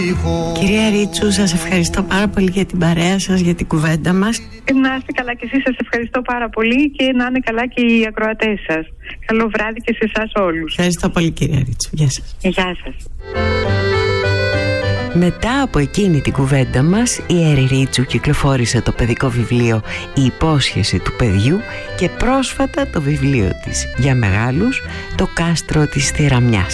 Κυρία Ρίτσου, σας ευχαριστώ πάρα πολύ για την παρέα σας, για την κουβέντα μας. Να είστε καλά και εσείς, σας ευχαριστώ πάρα πολύ και να είναι καλά και οι ακροατές σας. Καλό βράδυ και σε εσάς όλους. Ευχαριστώ πολύ κυρία Ρίτσου. Γεια σας. Γεια σας. Μετά από εκείνη την κουβέντα μας, η Έρη Ρίτσου κυκλοφόρησε το παιδικό βιβλίο «Η υπόσχεση του παιδιού» και πρόσφατα το βιβλίο της για μεγάλους «Το κάστρο της Θηραμιάς».